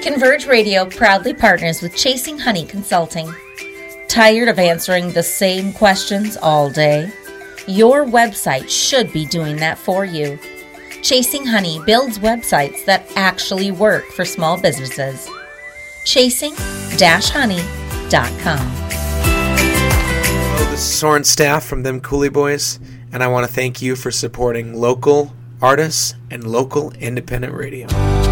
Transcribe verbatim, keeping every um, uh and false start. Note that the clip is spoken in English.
Converge Radio proudly partners with Chasing Honey Consulting. Tired of answering the same questions all day? Your website should be doing that for you. Chasing Honey builds websites that actually work for small businesses. chasing dash honey dot com. Hello, this is Soren Staff from Them Coolie Boys, and I want to thank you for supporting local artists and local independent radio.